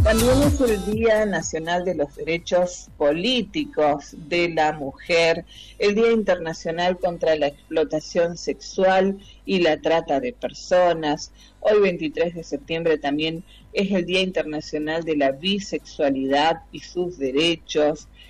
También es el Día Nacional de los Derechos Políticos de la Mujer, el Día Internacional contra la Explotación Sexual y la Trata de Personas. Hoy, 23 de septiembre, también es el Día Internacional de la Bisexualidad y sus derechos.